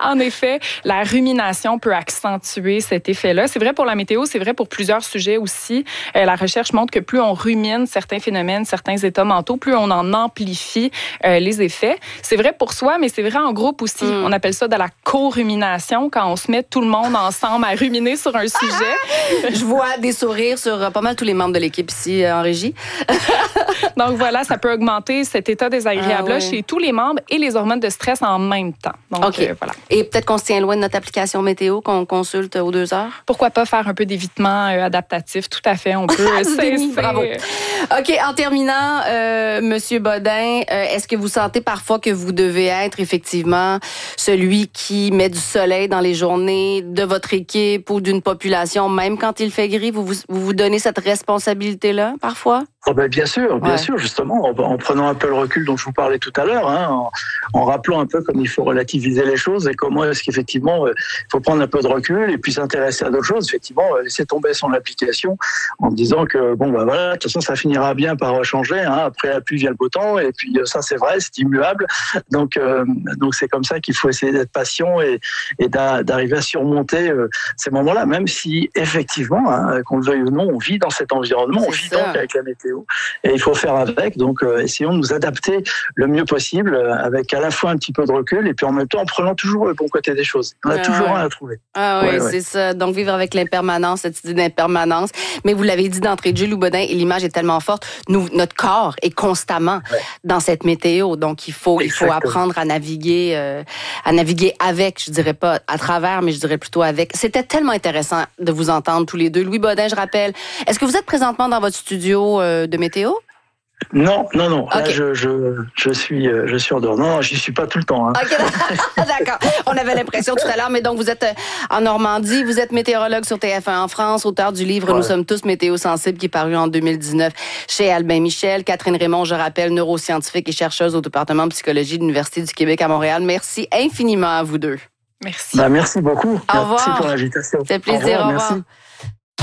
En effet, la rumination peut accentuer cet effet-là. C'est vrai pour la météo, c'est vrai pour plusieurs sujets aussi. La recherche montre que plus on rumine certains phénomènes, certains états mentaux, plus on en amplifie les effets. C'est vrai pour soi, mais c'est vrai en groupe aussi. On appelle ça de la co-rumination, quand on se met tout le monde ensemble à ruminer sur un sujet. Je vois des sourires sur pas mal tous les membres de l'équipe ici en régie. Donc voilà, ça peut augmenter cet état désagréable-là chez tous les membres et les hormones de stress en même temps. Donc voilà. Et peut-être qu'on se tient loin de notre application météo qu'on consulte aux 2 heures. Pourquoi pas faire un peu d'évitement adaptatif? Tout à fait, on peut cesser. Bravo. OK, en terminant, Monsieur Bodin, est-ce que vous sentez parfois que vous devez être effectivement celui qui met du soleil dans les journées de votre équipe ou d'une population, même quand il fait gris? Vous donnez cette responsabilité-là, parfois? Oh ben bien sûr, justement, en prenant un peu le recul dont je vous parlais tout à l'heure, en rappelant un peu comme il faut relativiser les choses et comment est-ce qu'effectivement il faut prendre un peu de recul et puis s'intéresser à d'autres choses, effectivement, laisser tomber son application en disant que bon ben voilà, de toute façon ça finira bien par changer, après la pluie vient le beau temps et puis ça c'est vrai, c'est immuable, donc c'est comme ça qu'il faut essayer d'être patient et d'arriver à surmonter ces moments-là, même si effectivement, qu'on le veuille ou non, on vit dans cet environnement, on vit donc avec la météo. Et il faut faire avec, donc essayons de nous adapter le mieux possible avec à la fois un petit peu de recul et puis en même temps en prenant toujours le bon côté des choses. On a toujours un à trouver. C'est ça. Donc vivre avec l'impermanence, cette idée d'impermanence. Mais vous l'avez dit d'entrée de jeu, Lou Bodin, et l'image est tellement forte. Notre corps est constamment dans cette météo, donc il faut apprendre à naviguer avec, je dirais pas à travers, mais je dirais plutôt avec. C'était tellement intéressant de vous entendre tous les deux. Louis Bodin, je rappelle, est-ce que vous êtes présentement dans votre studio de météo? Non. Okay. Là, je suis en dehors. Non, j'y suis pas tout le temps. OK, d'accord. On avait l'impression tout à l'heure, mais donc vous êtes en Normandie, vous êtes météorologue sur TF1 en France, auteur du livre Nous sommes tous météo-sensibles qui est paru en 2019 chez Albin Michel. Catherine Raymond, je rappelle, neuroscientifique et chercheuse au département de psychologie de l'Université du Québec à Montréal. Merci infiniment à vous deux. Merci. Merci beaucoup. Au revoir. Merci pour l'invitation. C'est plaisir. Au revoir. Merci.